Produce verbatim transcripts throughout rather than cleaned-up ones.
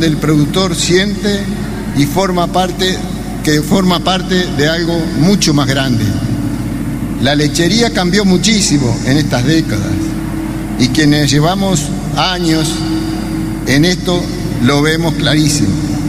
donde el productor siente y forma parte, que forma parte de algo mucho más grande. La lechería cambió muchísimo en estas décadas y quienes llevamos años en esto lo vemos clarísimo.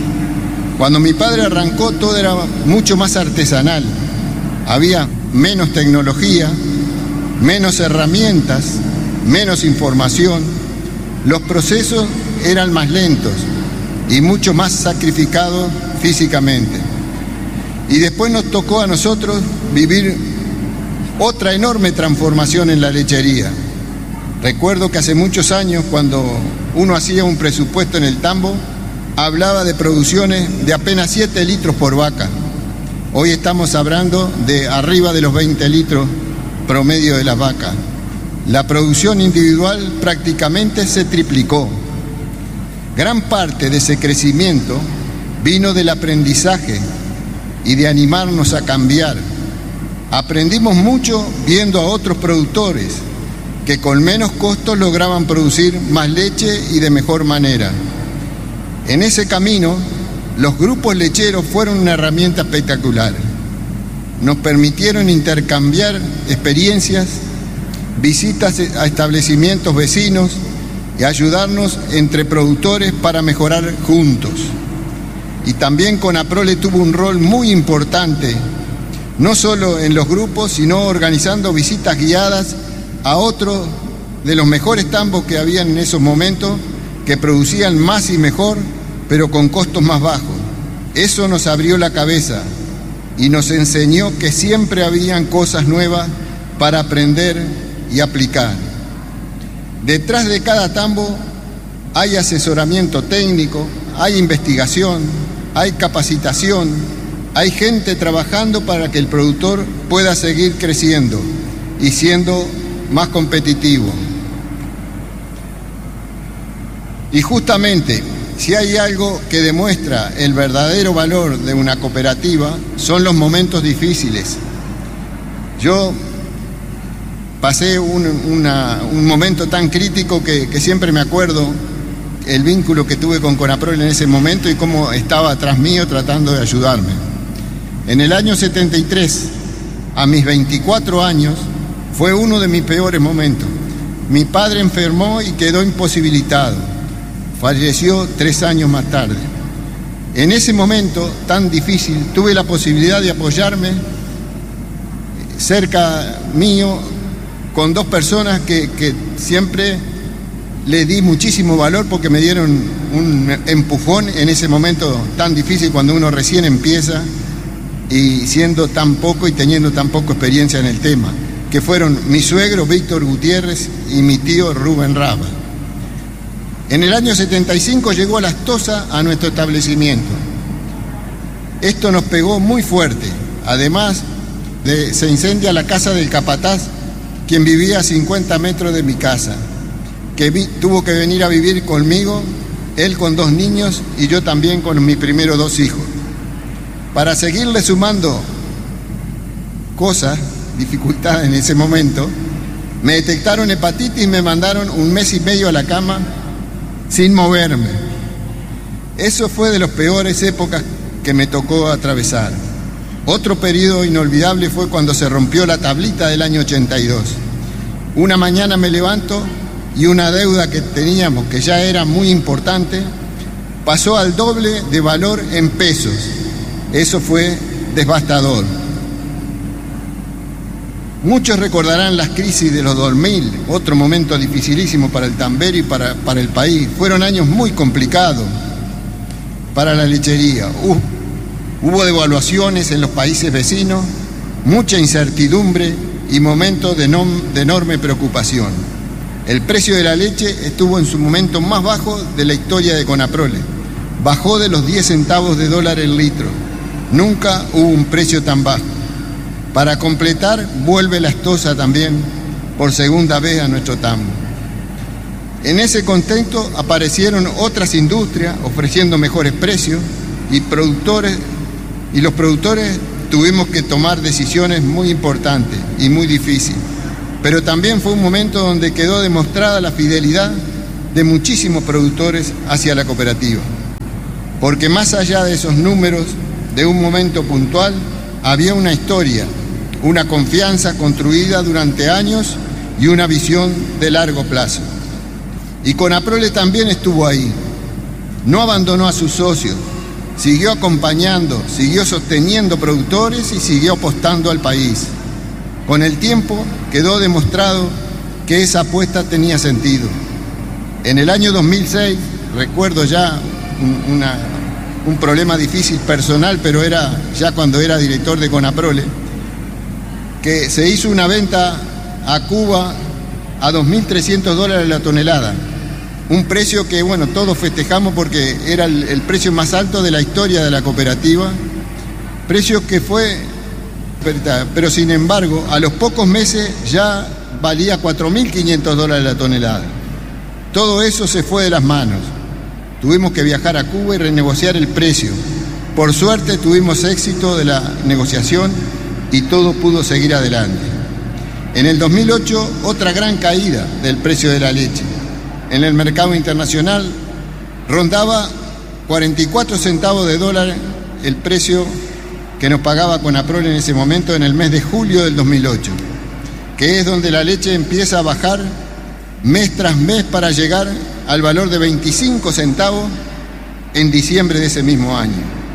Cuando mi padre arrancó todo era mucho más artesanal, había menos tecnología, menos herramientas, menos información, los procesos eran más lentos y mucho más sacrificados físicamente. Y después nos tocó a nosotros vivir otra enorme transformación en la lechería. Recuerdo que hace muchos años, cuando uno hacía un presupuesto en el tambo, hablaba de producciones de apenas siete litros por vaca. Hoy estamos hablando de arriba de los veinte litros promedio de las vacas. La producción individual prácticamente se triplicó. Gran parte de ese crecimiento vino del aprendizaje y de animarnos a cambiar. Aprendimos mucho viendo a otros productores que con menos costos lograban producir más leche y de mejor manera. En ese camino, los grupos lecheros fueron una herramienta espectacular. Nos permitieron intercambiar experiencias, visitas a establecimientos vecinos y ayudarnos entre productores para mejorar juntos. Y también Conaprole tuvo un rol muy importante, no solo en los grupos, sino organizando visitas guiadas a otros de los mejores tambos que habían en esos momentos, que producían más y mejor, pero con costos más bajos. Eso nos abrió la cabeza y nos enseñó que siempre habían cosas nuevas para aprender y aplicar. Detrás de cada tambo hay asesoramiento técnico, hay investigación, hay capacitación, hay gente trabajando para que el productor pueda seguir creciendo y siendo más competitivo. Y justamente, si hay algo que demuestra el verdadero valor de una cooperativa, son los momentos difíciles. Yo pasé un, una, un momento tan crítico que, que siempre me acuerdo el vínculo que tuve con Conaprole en ese momento y cómo estaba atrás mío tratando de ayudarme. En el año setenta y tres, a mis veinticuatro años, fue uno de mis peores momentos. Mi padre enfermó y quedó imposibilitado. Falleció tres años más tarde. En ese momento tan difícil tuve la posibilidad de apoyarme cerca mío con dos personas que, que siempre le di muchísimo valor porque me dieron un empujón en ese momento tan difícil cuando uno recién empieza y siendo tan poco y teniendo tan poca experiencia en el tema, que fueron mi suegro Víctor Gutiérrez y mi tío Rubén Raba. En el año setenta y cinco llegó la Astosa a nuestro establecimiento. Esto nos pegó muy fuerte. Además, de, se incendia la casa del capataz, quien vivía a cincuenta metros de mi casa, que vi, tuvo que venir a vivir conmigo, él con dos niños y yo también con mis primeros dos hijos. Para seguirle sumando cosas, dificultades en ese momento, me detectaron hepatitis y me mandaron un mes y medio a la cama sin moverme. Eso fue de las peores épocas que me tocó atravesar. Otro periodo inolvidable fue cuando se rompió la tablita del año ochenta y dos. Una mañana me levanto y una deuda que teníamos, que ya era muy importante, pasó al doble de valor en pesos. Eso fue devastador. Muchos recordarán las crisis de los dos mil, otro momento dificilísimo para el tambero y para, para el país. Fueron años muy complicados para la lechería. Uh, hubo devaluaciones en los países vecinos, mucha incertidumbre y momentos de, no, de enorme preocupación. El precio de la leche estuvo en su momento más bajo de la historia de Conaprole. Bajó de los diez centavos de dólar el litro. Nunca hubo un precio tan bajo. Para completar, vuelve la Astosa también por segunda vez a nuestro tambo. En ese contexto aparecieron otras industrias ofreciendo mejores precios y productores, y los productores tuvimos que tomar decisiones muy importantes y muy difíciles. Pero también fue un momento donde quedó demostrada la fidelidad de muchísimos productores hacia la cooperativa. porque más allá de esos números de un momento puntual, había una historia, una confianza construida durante años y una visión de largo plazo. Y Conaprole también estuvo ahí. No abandonó a sus socios, siguió acompañando, siguió sosteniendo productores y siguió apostando al país. Con el tiempo quedó demostrado que esa apuesta tenía sentido. En el año dos mil seis, recuerdo ya un, una, un problema difícil personal, pero era ya cuando era director de Conaprole, que se hizo una venta a Cuba a dos mil trescientos dólares la tonelada. Un precio que, bueno, todos festejamos porque era el, el precio más alto de la historia de la cooperativa. Precio que fue, pero sin embargo, a los pocos meses ya valía cuatro mil quinientos dólares la tonelada. Todo eso se fue de las manos. Tuvimos que viajar a Cuba y renegociar el precio. Por suerte tuvimos éxito de la negociación y todo pudo seguir adelante. En el dos mil ocho, otra gran caída del precio de la leche. En el mercado internacional rondaba cuarenta y cuatro centavos de dólar el precio que nos pagaba Conaprole en ese momento, en el mes de julio del dos mil ocho, que es donde la leche empieza a bajar mes tras mes para llegar al valor de veinticinco centavos en diciembre de ese mismo año.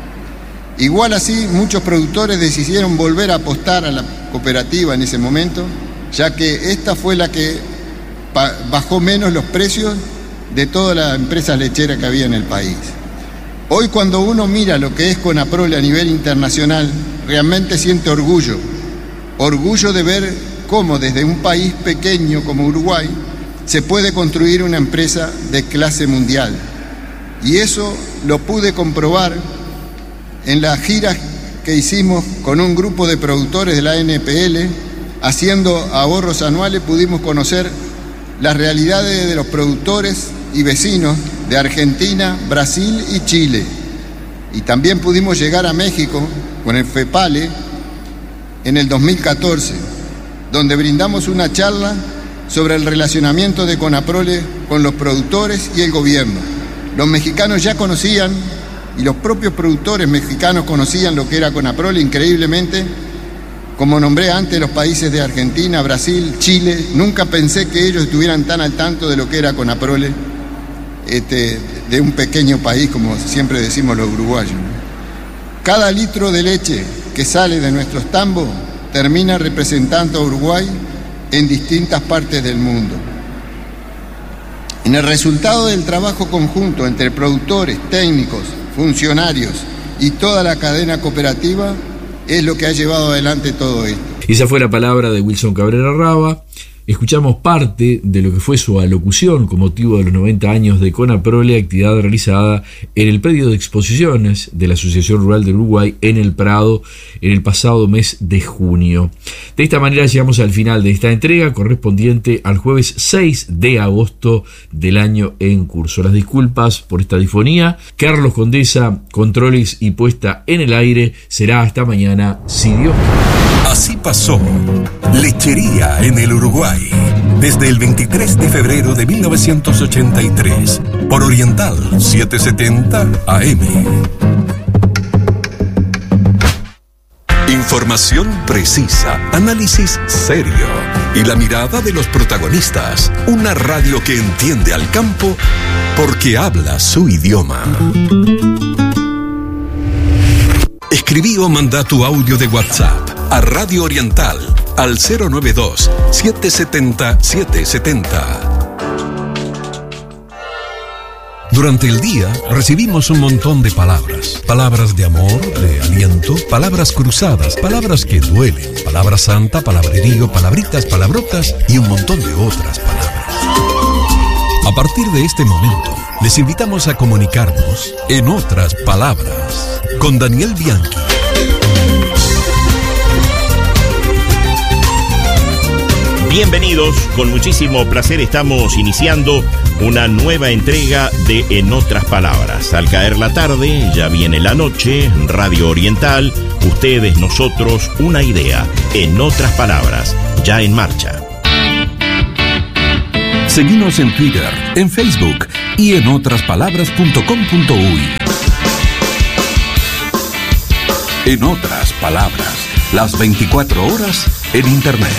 Igual así, muchos productores decidieron volver a apostar a la cooperativa en ese momento, ya que esta fue la que bajó menos los precios de todas las empresas lecheras que había en el país. Hoy, cuando uno mira lo que es Conaprole a nivel internacional, realmente siente orgullo, orgullo de ver cómo desde un país pequeño como Uruguay se puede construir una empresa de clase mundial. Y eso lo pude comprobar en las giras que hicimos con un grupo de productores de la A N P L, haciendo ahorros anuales. Pudimos conocer las realidades de los productores y vecinos de Argentina, Brasil y Chile. Y también pudimos llegar a México con el FEPALE en el dos mil catorce, donde brindamos una charla sobre el relacionamiento de Conaprole con los productores y el gobierno. Los mexicanos ya conocían, y los propios productores mexicanos conocían lo que era Conaprole, increíblemente. Como nombré antes los países de Argentina, Brasil, Chile, nunca pensé que ellos estuvieran tan al tanto de lo que era Conaprole, este, de un pequeño país, como siempre decimos los uruguayos. Cada litro de leche que sale de nuestros tambos termina representando a Uruguay en distintas partes del mundo. En el resultado del trabajo conjunto entre productores, técnicos, funcionarios y toda la cadena cooperativa, es lo que ha llevado adelante todo esto. Esa fue la palabra de Wilson Cabrera Raba. Escuchamos parte de lo que fue su alocución con motivo de los noventa años de Conaprole, actividad realizada en el predio de exposiciones de la Asociación Rural del Uruguay en El Prado en el pasado mes de junio. De esta manera llegamos al final de esta entrega correspondiente al jueves seis de agosto del año en curso. Las disculpas por esta difonía. Carlos Condesa, controles y puesta en el aire. Será hasta mañana, si Dios quiere. Así pasó Lechería en el Uruguay, desde el veintitrés de febrero de mil novecientos ochenta y tres, por Oriental setecientos setenta A M. Información precisa, análisis serio y la mirada de los protagonistas. Una radio que entiende al campo porque habla su idioma. Escribí o manda tu audio de WhatsApp a Radio Oriental al cero nueve dos, siete siete cero, siete siete cero. Durante el día recibimos un montón de palabras. Palabras de amor, de aliento, palabras cruzadas, palabras que duelen, palabra santa, palabrerío, palabritas, palabrotas y un montón de otras palabras. A partir de este momento, les invitamos a comunicarnos en otras palabras con Daniel Bianchi. Bienvenidos, con muchísimo placer estamos iniciando una nueva entrega de En Otras Palabras. Al caer la tarde, ya viene la noche, Radio Oriental, ustedes, nosotros, una idea. En Otras Palabras, ya en marcha. Seguinos en Twitter, en Facebook y en otraspalabras punto com punto uy. En otras palabras, las veinticuatro horas en Internet.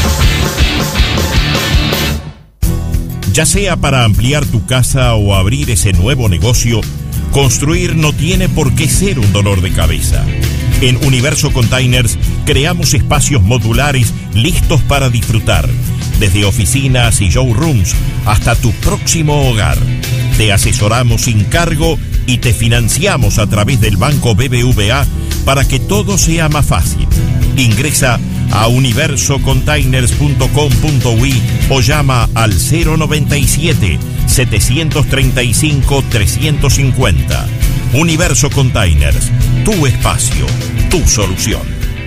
Ya sea para ampliar tu casa o abrir ese nuevo negocio, construir no tiene por qué ser un dolor de cabeza. En Universo Containers creamos espacios modulares listos para disfrutar, desde oficinas y showrooms hasta tu próximo hogar. Te asesoramos sin cargo y te financiamos a través del Banco B B V A para que todo sea más fácil. Ingresa a universo containers punto com punto uy o llama al cero noventa y siete, setecientos treinta y cinco, trescientos cincuenta. Universo Containers, tu espacio, tu solución.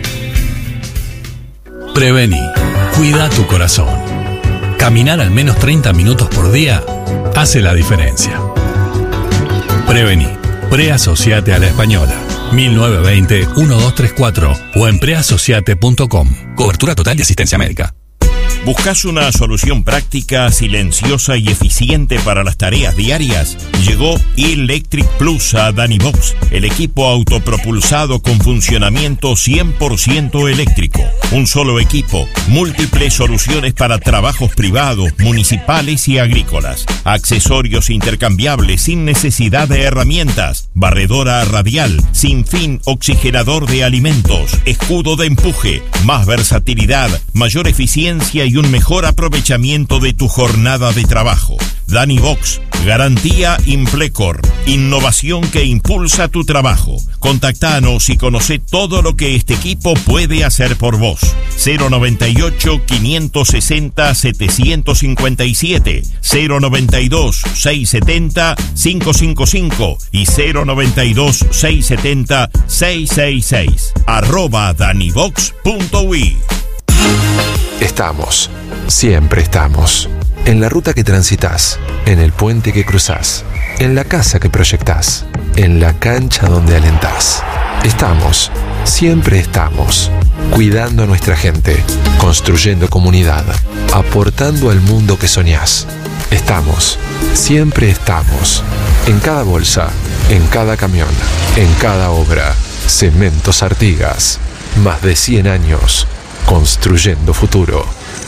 Prevení, cuida tu corazón. Caminar al menos treinta minutos por día hace la diferencia. Prevení, preasociate a la Española. mil novecientos veinte, doce treinta y cuatro o en preasociate punto com. Cobertura total de asistencia médica. ¿Buscas una solución práctica, silenciosa y eficiente para las tareas diarias? Llegó Electric Plus a Danivox, el equipo autopropulsado con funcionamiento cien por ciento eléctrico. Un solo equipo, múltiples soluciones para trabajos privados, municipales y agrícolas. Accesorios intercambiables sin necesidad de herramientas. Barredora radial, sin fin, oxigenador de alimentos, escudo de empuje, más versatilidad, mayor eficiencia y un mejor aprovechamiento de tu jornada de trabajo. Danivox, garantía Implecor, innovación que impulsa tu trabajo. Contactanos y conoce todo lo que este equipo puede hacer por vos. cero noventa y ocho, quinientos sesenta, setecientos cincuenta y siete, cero noventa y dos, seiscientos setenta, quinientos cincuenta y cinco y cero noventa y dos, seiscientos setenta, seiscientos sesenta y seis. Arroba danivox punto uy. Estamos, siempre estamos, en la ruta que transitas, en el puente que cruzás, en la casa que proyectás, en la cancha donde alentás. Estamos, siempre estamos, cuidando a nuestra gente, construyendo comunidad, aportando al mundo que soñás. Estamos, siempre estamos, en cada bolsa, en cada camión, en cada obra. Cementos Artigas, más de cien años. Construyendo futuro.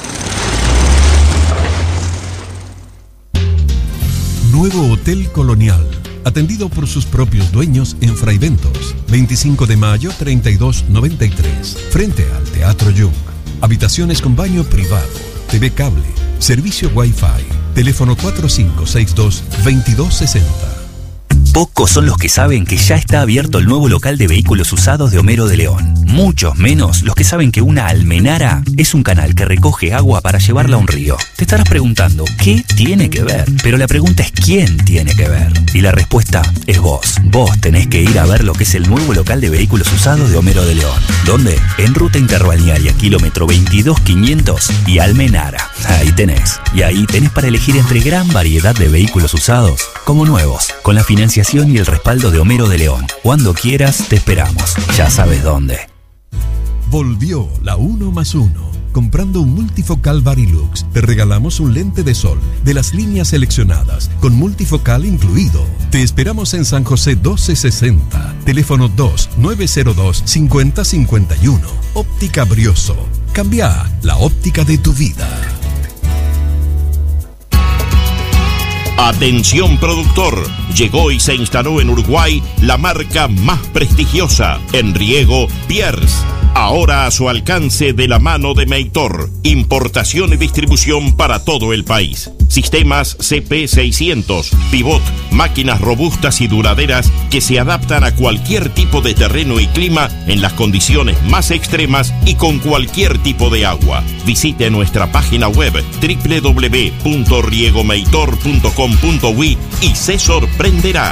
Nuevo Hotel Colonial, atendido por sus propios dueños en Fraiventos, veinticinco de mayo, treinta y dos noventa y tres, frente al Teatro Jung. Habitaciones con baño privado, T V cable, servicio Wi-Fi, teléfono cuatro cinco seis dos, veintidós sesenta. Pocos son los que saben que ya está abierto el nuevo local de vehículos usados de Homero de León. Muchos menos los que saben que una almenara es un canal que recoge agua para llevarla a un río. Te estarás preguntando, ¿qué tiene que ver? Pero la pregunta es ¿quién tiene que ver? Y la respuesta es vos. Vos tenés que ir a ver lo que es el nuevo local de vehículos usados de Homero de León. ¿Dónde? En ruta interbalnearia, kilómetro veintidós quinientos y Almenara. Ahí tenés. Y ahí tenés para elegir entre gran variedad de vehículos usados como nuevos, con la financiación y el respaldo de Homero de León. Cuando quieras, te esperamos. Ya sabes dónde. Volvió la uno más uno. Comprando un multifocal Varilux, te regalamos un lente de sol de las líneas seleccionadas, con multifocal incluido. Te esperamos en San José doce sesenta. Teléfono dos nueve cero dos, cinco cero cinco uno. Óptica Brioso. Cambia la óptica de tu vida. Atención productor, llegó y se instaló en Uruguay la marca más prestigiosa en riego, Pierce. Ahora a su alcance de la mano de Meitor, importación y distribución para todo el país. Sistemas C P seiscientos, pivot, máquinas robustas y duraderas que se adaptan a cualquier tipo de terreno y clima en las condiciones más extremas y con cualquier tipo de agua. Visite nuestra página web doble u doble u doble u punto riegomeitor punto com punto uy y se sorprenderá.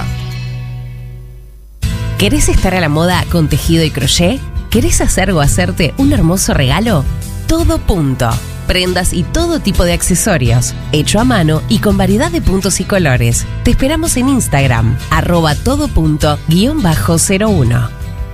¿Querés estar a la moda con tejido y crochet? ¿Querés hacer o hacerte un hermoso regalo? Todo Punto. Prendas y todo tipo de accesorios, hecho a mano y con variedad de puntos y colores. Te esperamos en Instagram, arroba todo punto guión bajo cero uno.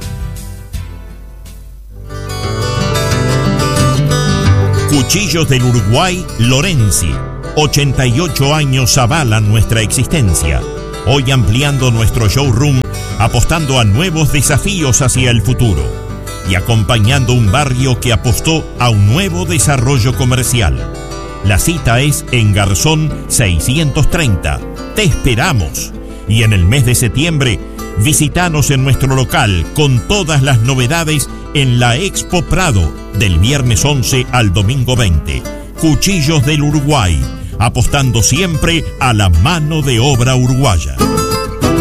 Cuchillos del Uruguay, Lorenzi. ochenta y ocho años avalan nuestra existencia. Hoy ampliando nuestro showroom apostando a nuevos desafíos hacia el futuro y acompañando un barrio que apostó a un nuevo desarrollo comercial. La cita es en Garzón seiscientos treinta. Te esperamos. Y en el mes de septiembre, visítanos en nuestro local con todas las novedades en la Expo Prado del viernes once al domingo veinte. Cuchillos del Uruguay, apostando siempre a la mano de obra uruguaya.